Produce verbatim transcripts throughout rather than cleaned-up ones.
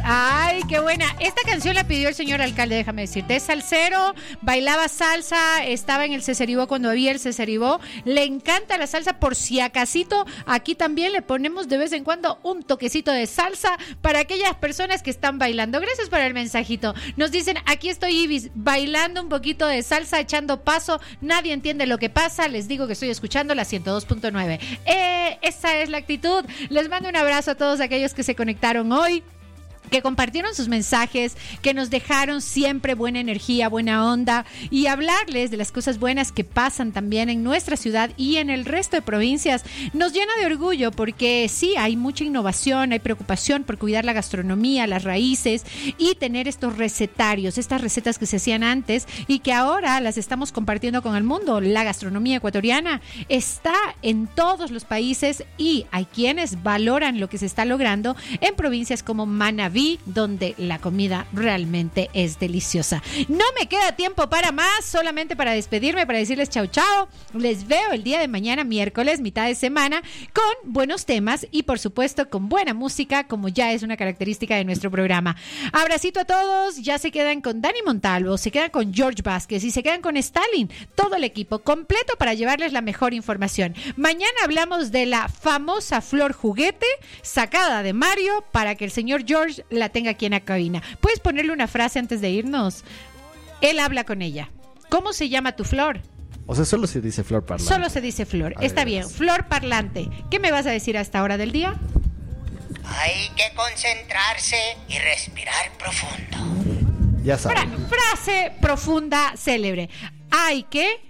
Ay, qué buena. Esta canción la pidió el señor alcalde, déjame decirte. Es salsero, bailaba salsa, estaba en el Cesaribó cuando había el Cesaribó. Le encanta la salsa, por si acasito. Aquí también le ponemos de vez en cuando un toquecito de salsa para aquellas personas que están bailando. Gracias por el mensajito. Nos dicen, aquí estoy, Ibis, bailando un poquito de salsa, echando paso. Nadie entiende lo que pasa. Les digo que estoy escuchando la ciento dos punto nueve. Eh, esa es la actitud. Les mando un abrazo a todos aquellos que se conectaron hoy, que compartieron sus mensajes, que nos dejaron siempre buena energía, buena onda, y hablarles de las cosas buenas que pasan también en nuestra ciudad y en el resto de provincias. Nos llena de orgullo porque sí, hay mucha innovación, hay preocupación por cuidar la gastronomía, las raíces y tener estos recetarios, estas recetas que se hacían antes y que ahora las estamos compartiendo con el mundo. La gastronomía ecuatoriana está en todos los países y hay quienes valoran lo que se está logrando en provincias como Manabí, donde la comida realmente es deliciosa. No me queda tiempo para más, solamente para despedirme, para decirles chau chau. Les veo el día de mañana, miércoles, mitad de semana, con buenos temas y por supuesto con buena música, como ya es una característica de nuestro programa. Abracito a todos, ya se quedan con Dani Montalvo, se quedan con George Vázquez y se quedan con Stalin, todo el equipo completo para llevarles la mejor información. Mañana hablamos de la famosa flor juguete sacada de Mario para que el señor George la tenga aquí en la cabina. ¿Puedes ponerle una frase antes de irnos? Él habla con ella. ¿Cómo se llama tu flor? O sea, solo se dice flor parlante. Solo se dice flor. A Está ver, bien, flor parlante. ¿Qué me vas a decir a esta hora del día? Hay que concentrarse y respirar profundo. Ya sabes. Fra- frase profunda, célebre. Hay que...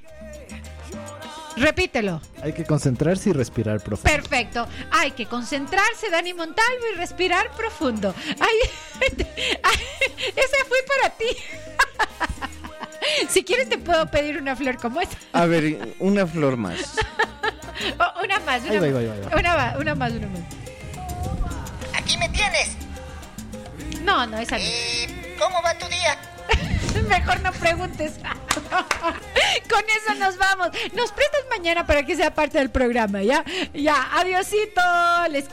Repítelo. Hay que concentrarse y respirar profundo. Perfecto. Hay que concentrarse, Dani Montalvo, y respirar profundo. Ay, ay, esa fue para ti. Si quieres te puedo pedir una flor como esta. A ver, una flor más. Oh, una más, una, Ahí va, más. ahí va, ahí va. Una más, una más, una más. Aquí me tienes. No, no, esa no. ¿Y cómo va tu día? Mejor no preguntes. Con eso nos vamos. Nos prestas mañana para que sea parte del programa, ¿ya? Ya, adiosito. Les